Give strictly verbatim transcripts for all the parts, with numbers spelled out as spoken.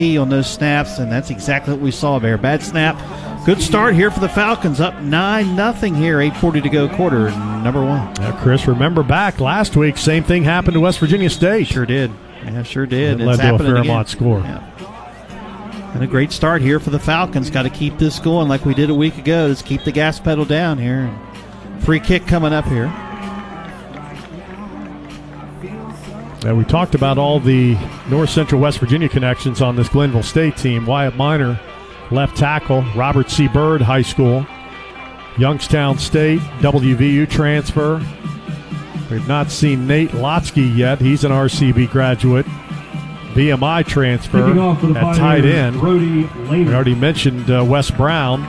on those snaps, and that's exactly what we saw there. Bad snap. Good start here for the Falcons, up nine nothing here, eight forty to go, quarter number one. Yeah, Chris, remember back last week, same thing happened to West Virginia State. Sure did. Yeah, sure did. It it's led to a again. Fairmont score. Yeah. And a great start here for the Falcons. Got to keep this going like we did a week ago. Let's keep the gas pedal down here. Free kick coming up here. Now, we talked about all the North Central West Virginia connections on this Glenville State team. Wyatt Minor, left tackle. Robert C. Byrd, high school. Youngstown State, W V U transfer. We've not seen Nate Lotsky yet. He's an R C B graduate. B M I transfer at tight end. We already mentioned uh, Wes Brown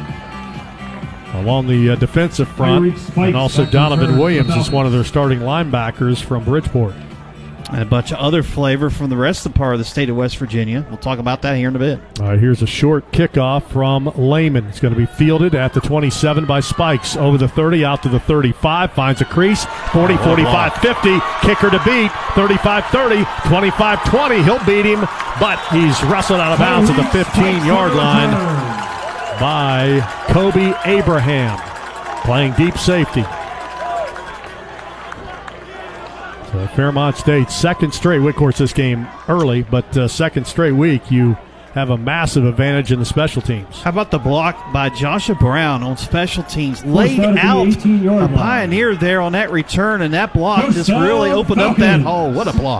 along the uh, defensive front. And also Donovan Williams is one of their starting linebackers from Bridgeport. And a bunch of other flavor from the rest of the part of the state of West Virginia. We'll talk about that here in a bit. All right, here's a short kickoff from Lehman. It's going to be fielded at the twenty-seven by Spikes. Over the thirty, out to the thirty-five. Finds a crease. forty, forty-five, fifty. Kicker to beat. thirty-five thirty. twenty-five twenty. He'll beat him, but he's wrestled out of bounds at the fifteen-yard line by Kobe Abraham, playing deep safety. So Fairmont State, second straight week. Of course, this game early, but uh, second straight week, you have a massive advantage in the special teams. How about the block by Joshua Brown on special teams? Laid out a pioneer there on that return, and that block just really opened up that hole. What a block.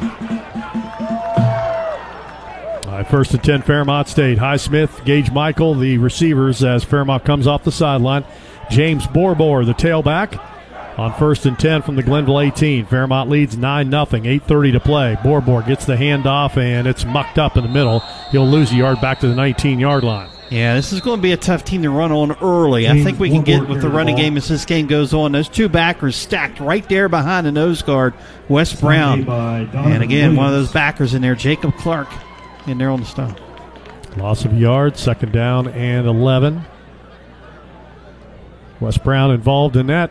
All right, first and ten, Fairmont State. Highsmith, Gage Michael, the receivers as Fairmont comes off the sideline. James Borbor, the tailback. On first and ten from the Glenville eighteen. Fairmont leads nine nothing, eight thirty to play. Borbor gets the handoff, and it's mucked up in the middle. He'll lose a yard back to the nineteen-yard line. Yeah, this is going to be a tough team to run on early. I think we can get with the running game as this game goes on. Those two backers stacked right there behind the nose guard, Wes Brown. And again, one of those backers in there, Jacob Clark, in there on the stop. Loss of yards, second down and eleven. Wes Brown involved in that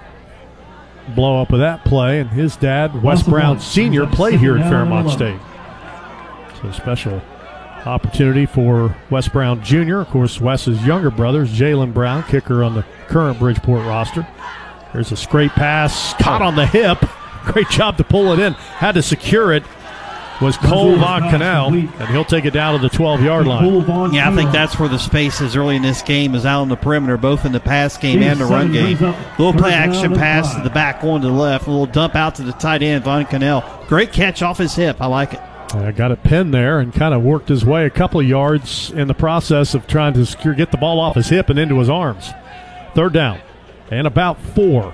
blow up of that play, and his dad, Wes Brown Senior, played here at Fairmont State. So a special opportunity for Wes Brown Junior Of course, Wes's younger brother is Jalen Brown, kicker on the current Bridgeport roster. There's a straight pass, caught on the hip. Great job to pull it in. Had to secure it. Was Cole Von Cannell, and he'll take it down to the twelve-yard line. Yeah, I think that's where the space is early in this game, is out on the perimeter, both in the pass game and the run game. Little play-action pass to the back, one to the left. A little dump out to the tight end, Von Cannell. Great catch off his hip. I like it. I got it pinned there and kind of worked his way a couple of yards in the process of trying to secure, get the ball off his hip and into his arms. Third down and about four.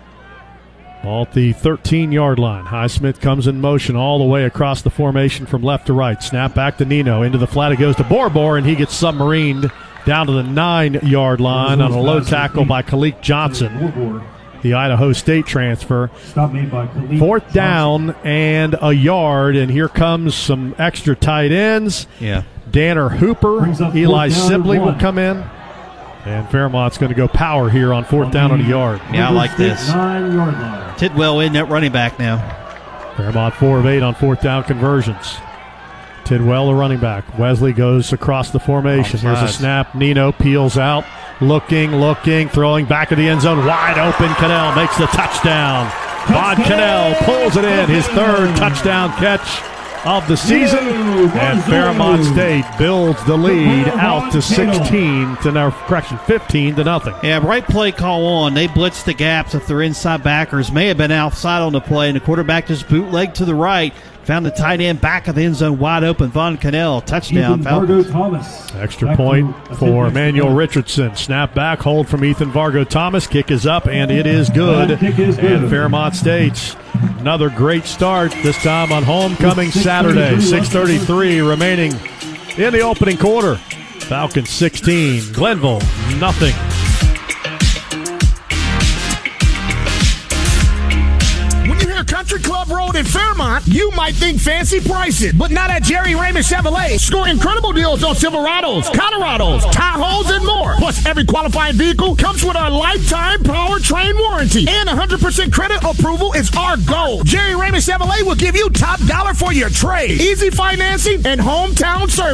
Ball at the thirteen-yard line. Highsmith comes in motion all the way across the formation from left to right. Snap back to Nino. Into the flat it goes to Borbor, and he gets submarined down to the nine-yard line on a low tackle by Kalik Johnson, the Idaho State transfer. Fourth down and a yard, and here comes some extra tight ends. Yeah. Danner Hooper, Eli Sibley will come in. And Fairmont's going to go power here on fourth down on a yard. Yeah, I like this. Tidwell in that running back now. Fairmont four of eight on fourth down conversions. Tidwell, the running back. Wesley goes across the formation. Here's a snap. Nino peels out. Looking, looking, throwing back of the end zone. Wide open. Cannell makes the touchdown. Von Cannell pulls it in. His third touchdown catch of the season, and Fairmont State builds the lead out to sixteen to now, correction, fifteen to nothing. Yeah, right play call on. They blitz the gaps if their inside backers may have been outside on the play, and the quarterback just bootleg to the right. Found the tight end back of the end zone wide open. Von Cannell, touchdown, Falcons. Extra point for Emmanuel Richardson. Snap back, hold from Ethan Vargo Thomas. Kick is up, and it is good. And Fairmont State, another great start, this time on homecoming Saturday. six thirty-three remaining in the opening quarter. Falcons sixteen, Glenville nothing. When you hear Country Club Love Road in Fairmont, you might think fancy pricing, but not at Jerry Raymond Chevrolet. Score incredible deals on Silverados, Colorados, Tahoes, and more. Plus, every qualifying vehicle comes with our lifetime powertrain warranty, and one hundred percent credit approval is our goal. Jerry Raymond Chevrolet will give you top dollar for your trade, easy financing, and hometown service.